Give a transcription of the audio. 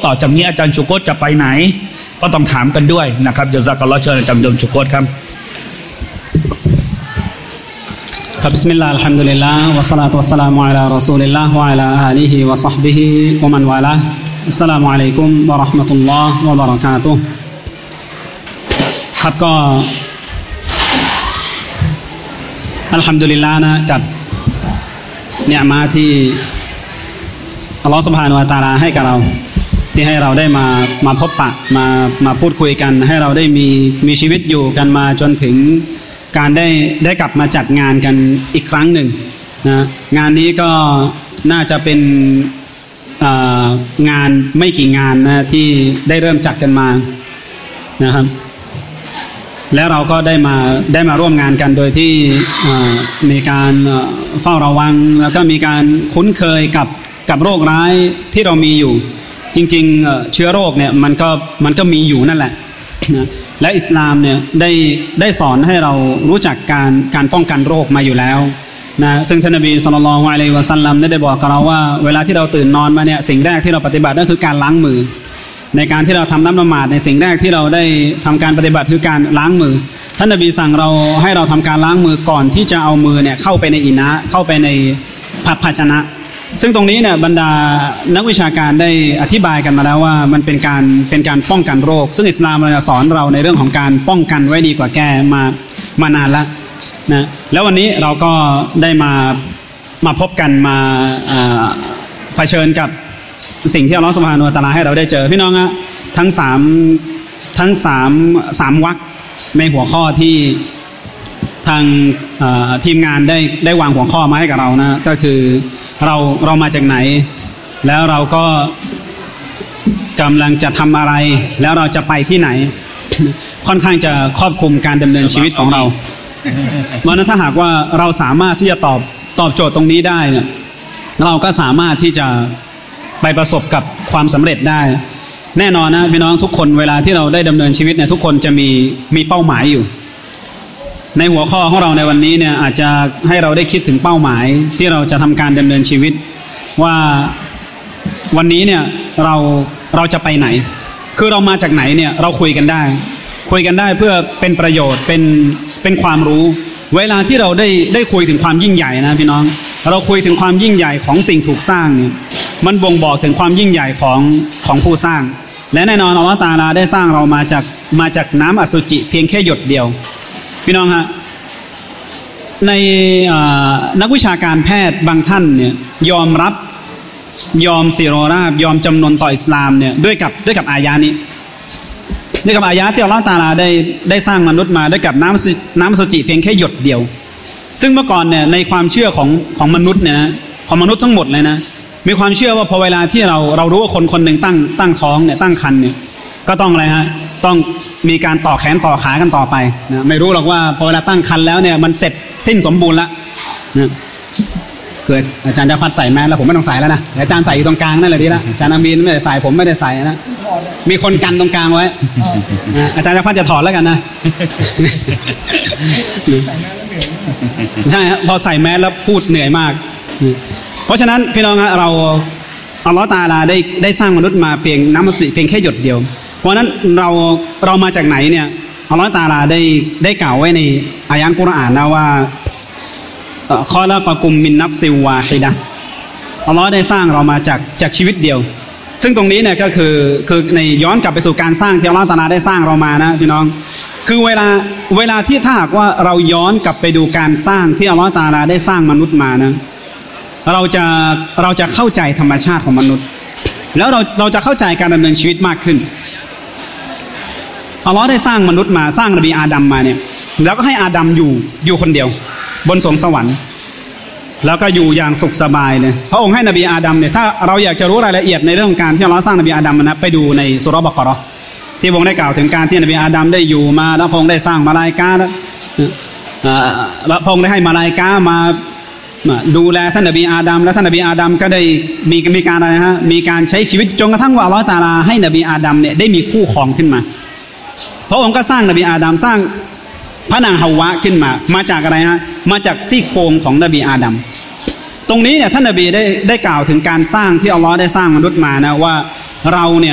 ต่อจากนี้อาจารย์ชูโกตจะไปไหนก็ต้องถามกันด้วยนะครับจะซักอัลลอฮ์เชิญอาจารย์ชูโกตครับบิสมิลลาห์อัลฮัมดุลิลลาห์วะศอลาตุวัสสลามุอะลารอซูลิลลาห์วะอะลาอาลีฮิวะศอฮบิฮิวะมันวาลาอัสสลามุอะลัยกุมวะเราะห์มะตุลลอฮ์วะบะเราะกาตุฮ์ครับก็อัลฮัมดุลิลลาห์นะกับเนือมาที่อัลลอฮ์ซุบฮานะฮูวะตะอาลาให้กับเราที่ให้เราได้มาพบปะมาพูดคุยกันให้เราได้มีชีวิตอยู่กันมาจนถึงการได้กลับมาจัดงานกันอีกครั้งหนึ่งนะงานนี้ก็น่าจะเป็นงานไม่กี่งานนะที่ได้เริ่มจัดกันมานะครับแล้วเราก็ได้มาร่วมงานกันโดยที่มีการเฝ้าระวังแล้วก็มีการคุ้นเคยกับโรคร้ายที่เรามีอยู่จริงๆเชื้อโรคเนี่ยมันก็มีอยู่นั่นแหละนะและอิสลามเนี่ยได้สอนให้เรารู้จักการป้องกันโรคมาอยู่แล้วนะซึ่งท่านนบีศ็อลลัลลอฮุอะลัยฮิวะซัลลัมได้บอกกับเราว่าเวลาที่เราตื่นนอนมาเนี่ยสิ่งแรกที่เราปฏิบัติก็คือการล้างมือในการที่เราทำละหมาดในสิ่งแรกที่เราได้ทำการปฏิบัติคือการล้างมือท่านนบีสั่งเราให้เราทำการล้างมือก่อนที่จะเอามือเนี่ยเข้าไปในอินะเข้าไปในภาชนะซึ่งตรงนี้เนี่ยบรรดานักวิชาการได้อธิบายกันมาแล้วว่ามันเป็นการป้องกันโรคซึ่งอิสลามเราสอนเราในเรื่องของการป้องกันไว้ดีกว่าแก้มานานแล้วนะแล้ววันนี้เราก็ได้มาพบกันมาเผชิญกับสิ่งที่อัลเลาะห์ซุบฮานะฮูวะตะอาลาให้เราได้เจอพี่น้องฮะทั้งสามวรรคในหัวข้อที่ทางทีมงานได้วางหัวข้อมาให้กับเรานะก็คือเรามาจากไหนแล้วเราก็กำลังจะทำอะไรแล้วเราจะไปที่ไหนค่อนข้างจะครอบคลุมการดำเนินชีวิตของเราเพราะนั้นถ้าหากว่าเราสามารถที่จะตอบโจทย์ตรงนี้ได้เนี่ยเราก็สามารถที่จะไปประสบกับความสำเร็จได้แน่นอนนะพี่น้องทุกคนเวลาที่เราได้ดำเนินชีวิตเนี่ยทุกคนจะมีเป้าหมายอยู่ในหัวข้อของเราในวันนี้เนี่ยอาจจะให้เราได้คิดถึงเป้าหมายที่เราจะทำการดำเนินชีวิตว่าวันนี้เนี่ยเราจะไปไหนคือเรามาจากไหนเนี่ยเราคุยกันได้เพื่อเป็นประโยชน์เป็นความรู้เวลาที่เราได้คุยถึงความยิ่งใหญ่นะพี่น้องเราคุยถึงความยิ่งใหญ่ของสิ่งถูกสร้างเนี่ยมันบ่งบอกถึงความยิ่งใหญ่ของผู้สร้างและแน่นอนอัลเลาะห์ตะอาลาได้สร้างเรามาจากน้ำอสุจิเพียงแค่หยดเดียวพี่น้องฮะในนักวิชาการแพทย์บางท่านเนี่ยยอมซีโรราบยอมจำนนต่ออิสลามเนี่ยด้วยกับอายะนี้ด้วยกับอายะที่อัลเลาะห์ตะอาลาได้สร้างมนุษย์มาด้วยกับน้ำอสุจิเพียงแค่หยดเดียวซึ่งเมื่อก่อนเนี่ยในความเชื่อของมนุษย์เนี่ยนะของมนุษย์ทั้งหมดเลยนะมีความเชื่อว่าพอเวลาที่เรารู้ว่าคนหนึ่งตั้งท้องเนี่ยตั้งครรภ์เนี่ยก็ต้องอะไรฮะต้องมีการต่อแขนต่อขากันต่อไปนะไม่รู้หรอกว่าพอเวลาตั้งครรภ์แล้วเนี่ยมันเสร็จสิ้นสมบูรณ์แล้วนะเกิดอาจารย์จะฟัดใส่แมสแล้วผมไม่ต้องใส่แล้วนะอาจารย์ใส่อยู่ตรงกลางนั่นแหละดีละอาจารย์อามีนไม่ได้ใส่ผมไม่ได้ใส่นะมีคนกันตรงกลางไว้อาจารย์จะฟัดจะถอดแล้วกันนะใช่ครับพอใส่แมสแล้วพูดเหนื่อยมากเพราะฉะนั้นพี่น้องเราอัลเลาะห์ตะอาลาได้สร้างมนุษย์มาเพียงน้ำอสุจิเพียงแค่หยดเดียวเพราะฉะนั้นเรามาจากไหนเนี่ยอัลเลาะห์ตะอาลาได้กล่าวไว้ในอายะห์กุรอานนะว่าคอละกะกุมมินนัฟซิวาฮิดะห์อัลเลาะห์ได้สร้างเรามาจากชีวิตเดียวซึ่งตรงนี้เนี่ยก็คือในย้อนกลับไปสู่การสร้างที่อัลเลาะห์ตะอาลาได้สร้างเรามานะพี่น้องคือเวลาที่ถ้าหากว่าเราย้อนกลับไปดูการสร้างที่อัลเลาะห์ตะอาลาได้สร้างมนุษย์มานะเราจะเข้าใจธรรมชาติของมนุษย์แล้วเราจะเข้าใจการดำเนินชีวิตมากขึ้นอัลเลาะห์ได้สร้างมนุษย์มาสร้างนบีอาดัมมาเนี่ยแล้วก็ให้อาดัมอยู่คนเดียวบนสวงสวรรค์แล้วก็อยู่อย่างสุขสบายเลยพระองค์ให้นบีอาดัมเนี่ยถ้าเราอยากจะรู้รายละเอียดในเรื่องการที่อัลเลาะห์สร้างนบีอาดัมนะไปดูในซูเราะห์บะเกาะเราะห์ที่พระองค์ได้กล่าวถึงการที่นบีอาดัมได้อยู่มาแล้วพระองค์ได้สร้างมลาอิกะฮ์แล้วพระองค์ได้ให้มลาอิกะฮ์มาดูแลท่านนบีอาดัมและท่านนบีอาดัมก็ได้มีการอะไรฮะมีการใช้ชีวิตจนกระทั่งว่าอัลเลาะห์ตะอาลาให้นบีอาดัมเนี่ยได้มีคู่ครองขึ้นมาพระองค์ก็สร้างนบีอาดัมสร้างพระนางฮาวะขึ้นมาจากอะไรฮะมาจากซี่โครงของนบีอาดัมตรงนี้เนี่ยท่านนบีได้กล่าวถึงการสร้างที่อัลเลาะห์ได้สร้างมนุษย์มานะว่าเราเนี่ย